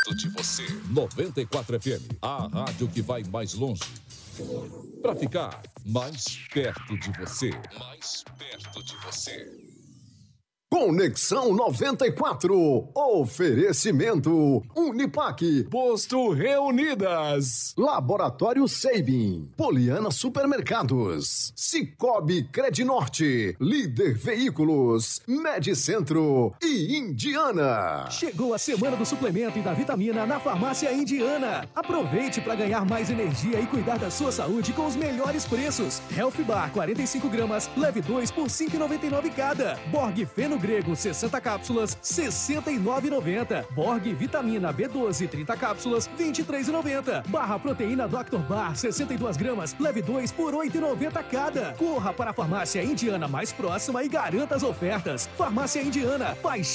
perto de você. 94 FM, a rádio que vai mais longe. Para ficar mais perto de você. Mais perto de você. Conexão 94. Oferecimento Uniplac, Posto Reunidas, Laboratório Seibin, Poliana Supermercados, Cicobi Credinorte, Líder Veículos, Medicentro e Indiana. Chegou a semana do suplemento e da vitamina na Farmácia Indiana. Aproveite para ganhar mais energia e cuidar da sua saúde com os melhores preços. Health Bar 45 gramas, leve 2 por R$ 5,99 cada. Borg Feno Grego 60 cápsulas, R$ 69,90. Borg Vitamina B12 30 cápsulas, R$ 23,90. Barra Proteína Dr. Bar 62 gramas, leve 2 por R$ 8,90 cada. Corra para a Farmácia Indiana mais próxima e garanta as ofertas. Farmácia Indiana, paixão